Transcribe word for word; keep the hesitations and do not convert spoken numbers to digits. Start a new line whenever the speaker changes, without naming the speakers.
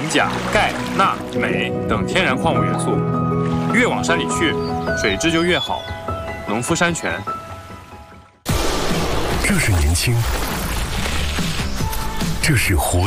钾、钙、钠、镁等天然矿物元素。越往山里去，水质就越好，农夫山泉。
这是年轻，这是活